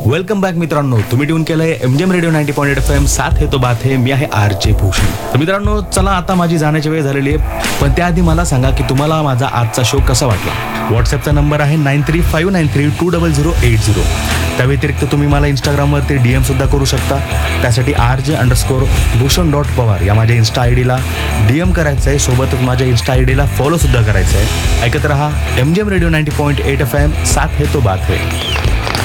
Welcome back मित्रांनो, तुम्ही tune केलंय MGM रेडिओ 90.8 FM. साथ है तो बात है. मी आहे RJ भूषण. तर मित्रांनो, चला आता माझी जाण्याची वेळ झालेली आहे, पण त्याआधी मला सांगा की तुम्हाला माझा आजचा शो कसा वाटला. व्हॉट्सअपचा नंबर आहे 9359320080. त्या व्यतिरिक्त तुम्ही मला इंस्टाग्रामवरती DM सुद्धा करू शकता. त्यासाठी RJ_Bhushan.Pawar या माझ्या इन्स्टा ID ला DM करायचं आहे. सोबतच माझ्या इन्स्टा ID ला फॉलो सुद्धा करायचं आहे. ऐकत रहा MGM रेडिओ 90.8 FM. साथ है तो बात है.